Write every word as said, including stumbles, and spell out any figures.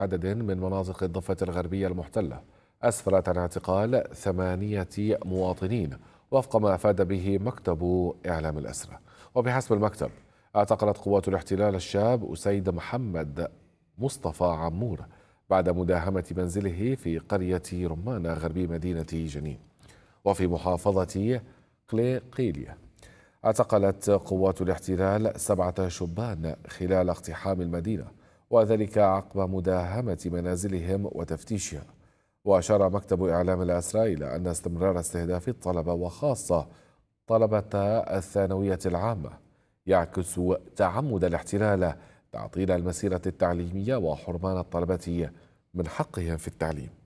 عدد من مناطق الضفة الغربية المحتلة أسفرت عن اعتقال ثمانية مواطنين وفق ما أفاد به مكتب إعلام الأسرة. وبحسب المكتب اعتقلت قوات الاحتلال الشاب أسيد محمد مصطفى عمور بعد مداهمة منزله في قرية رمانة غربي مدينة جنين وفي محافظة قليقيلية. اعتقلت قوات الاحتلال سبعة شبان خلال اقتحام المدينة، وذلك عقب مداهمة منازلهم وتفتيشها. وأشار مكتب إعلام الأسرى إلى أن استمرار استهداف الطلبة وخاصة طلبة الثانوية العامة يعكس تعمد الاحتلال تعطيل المسيرة التعليمية وحرمان الطلبة من حقهم في التعليم.